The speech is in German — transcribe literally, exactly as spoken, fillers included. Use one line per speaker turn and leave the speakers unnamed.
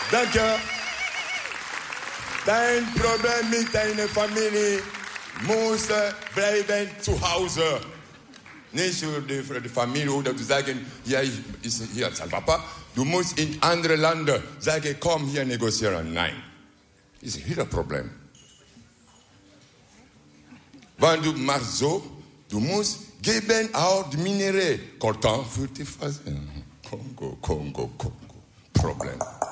Danke. Dein Problem mit deiner Familie muss bleiben zu Hause. Nicht für die, für die Familie oder zu sagen, ja, ich ist hier als Papa. Du musst in andere Länder sagen, komm hier negozieren. Nein. Das ist hier das Problem. Wenn du machst so, du musst geben auch die Minerais. Coltan für die Phase. Kongo, Kongo, Kongo. Problem.